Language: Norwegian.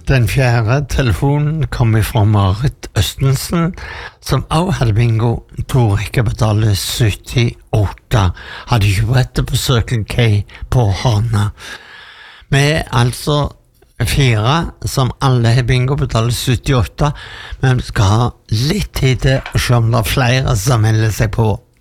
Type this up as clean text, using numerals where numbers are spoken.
Den fjerde telefonen kom fra Marit Østensen, som også hadde bingo. To rekker betaler 78. Hadde ikke brettet på Circle K på Hana. Vi altså 4 som alle har bingo betaler 78, men vi skal ha litt tid til å se om det flere som melder seg på.